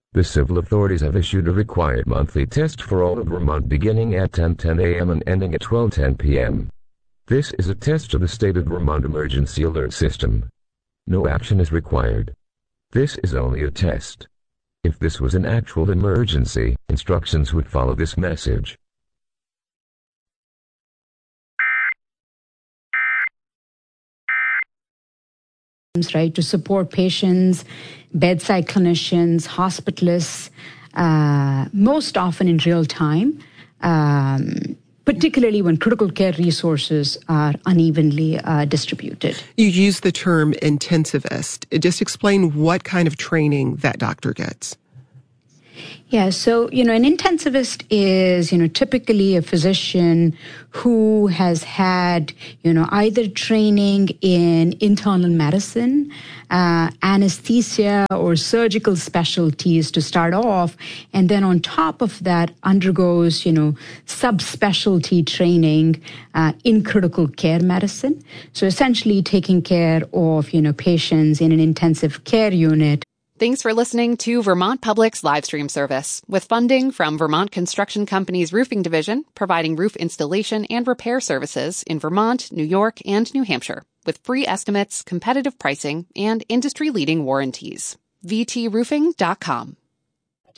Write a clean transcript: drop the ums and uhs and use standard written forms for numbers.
The civil authorities have issued a required monthly test for all of Vermont beginning at 10:10 a.m. and ending at 12:10 p.m. This is a test of the state of Vermont emergency alert system. No action is required. This is only a test. If this was an actual emergency, instructions would follow this message. Right, to support patients, bedside clinicians, hospitalists, most often in real time, particularly when critical care resources are unevenly distributed. You use the term intensivist. Just explain what kind of training that doctor gets. Yeah, so, an intensivist is, typically a physician who has had, either training in internal medicine, anesthesia, or surgical specialties to start off, and then on top of that undergoes, subspecialty training in critical care medicine. So essentially taking care of, patients in an intensive care unit. Thanks for listening to Vermont Public's live stream service with funding from Vermont Construction Company's Roofing Division, providing roof installation and repair services in Vermont, New York, and New Hampshire with free estimates, competitive pricing, and industry-leading warranties. VTRoofing.com.